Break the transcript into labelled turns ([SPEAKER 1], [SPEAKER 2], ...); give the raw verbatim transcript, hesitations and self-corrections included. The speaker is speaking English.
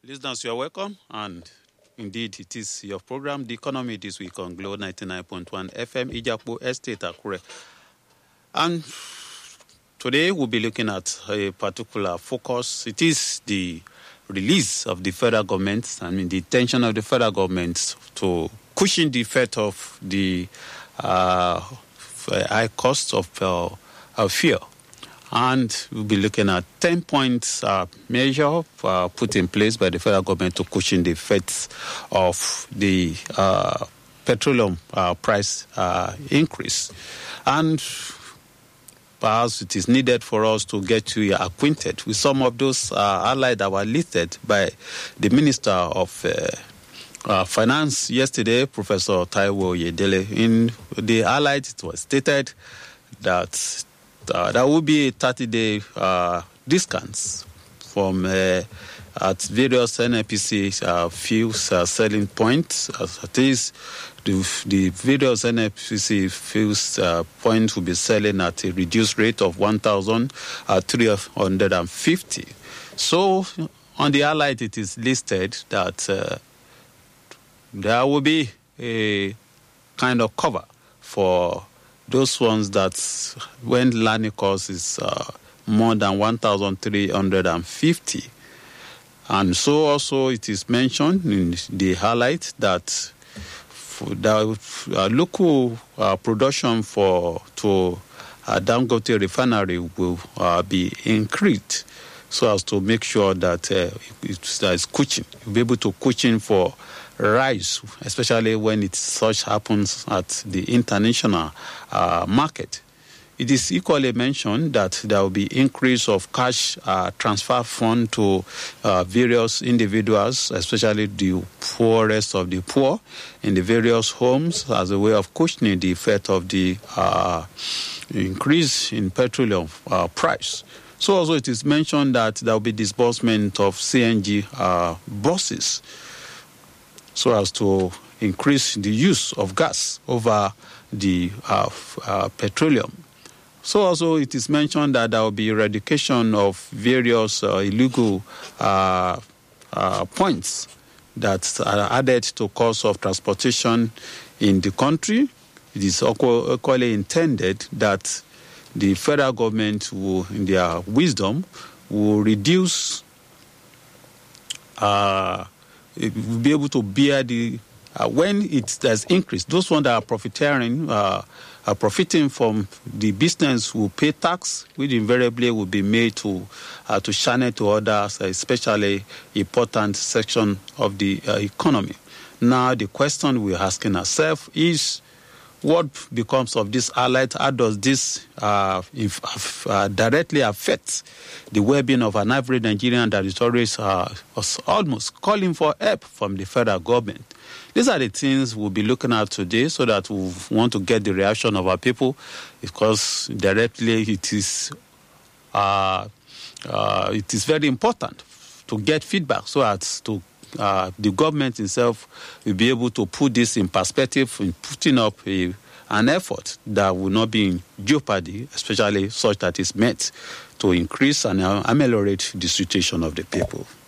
[SPEAKER 1] Listeners, you are welcome, and indeed, it is your program, The Economy This Week on Glow ninety-nine point one F M, Ijapo Estate, Akure. And today we'll be looking at a particular focus. It is the release of the federal government, I mean, the intention of the federal government to cushion the effect of the uh, high cost of uh, of fuel. And we'll be looking at ten points uh, measure uh, put in place by the federal government to cushion the effects of the uh, petroleum uh, price uh, increase. And perhaps it is needed for us to get you acquainted with some of those uh, allies that were listed by the Minister of uh, uh, Finance yesterday, Professor Taiwo Oyedele. In the allied, it was stated that Uh, there will be thirty-day uh, discounts from uh, at various N N P C uh, fuels uh, selling points. As it is, the, the various N N P C fuels uh, points will be selling at a reduced rate of one thousand three hundred fifty. So, on the allied, it is listed that uh, there will be a kind of cover for those ones that when landing cost is uh, more than one thousand three hundred fifty. And so also it is mentioned in the highlight that the uh, local uh, production for to uh, Dangote refinery will uh, be increased so as to make sure that uh, it is cushion. You'll be able to cushion for rise, especially when it such happens at the international uh, market. It is equally mentioned that there will be increase of cash uh, transfer fund to uh, various individuals, especially the poorest of the poor, in the various homes as a way of cushioning the effect of the uh, increase in petroleum uh, price. So also it is mentioned that there will be disbursement of C N G uh, buses, so as to increase the use of gas over the uh, uh, petroleum. So also it is mentioned that there will be eradication of various uh, illegal uh, uh, points that are added to cost of transportation in the country. It is equally intended that the federal government will, in their wisdom, will reduce uh, it will be able to bear the, uh, when it has increased, those ones that are profiteering, uh, are profiting from the business will pay tax, which invariably will be made to uh, to channel to others, especially important section of the uh, economy. Now, the question we're asking ourselves is, what becomes of this allied? How does this uh, if, uh, directly affect the well-being of an average Nigerian that is always uh, almost calling for help from the federal government? These are the things we'll be looking at today, so that we want to get the reaction of our people, because directly it is uh, uh, it is very important to get feedback, so as to Uh, the government itself will be able to put this in perspective in putting up a, an effort that will not be in jeopardy, especially such that is meant to increase and ameliorate the situation of the people.